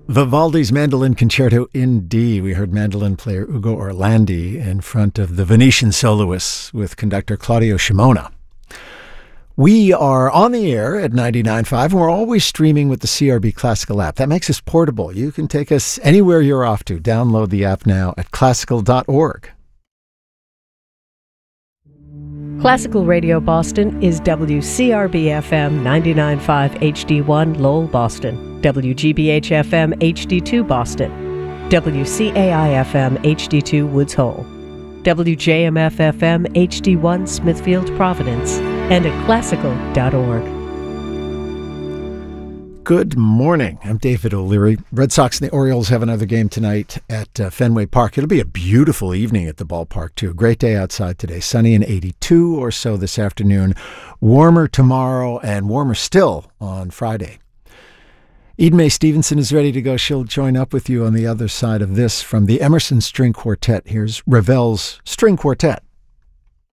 Vivaldi's Mandolin Concerto in D. We heard mandolin player Ugo Orlandi in front of the Venetian soloists with conductor Claudio Scimona. We are on the air at 99.5, and we're always streaming with the CRB Classical app. That makes us portable. You can take us anywhere you're off to. Download the app now at classical.org. Classical Radio Boston is WCRB-FM 99.5 HD1 Lowell, Boston, WGBH-FM HD2 Boston, WCAI-FM HD2 Woods Hole, WJMF-FM HD1 Smithfield, Providence, and at classical.org. Good morning. I'm David O'Leary. Red Sox and the Orioles have another game tonight at Fenway Park. It'll be a beautiful evening at the ballpark, too. Great day outside today. Sunny and 82 or so this afternoon. Warmer tomorrow and warmer still on Friday. Eden Mae Stevenson is ready to go. She'll join up with you on the other side of this from the Emerson String Quartet. Here's Ravel's String Quartet.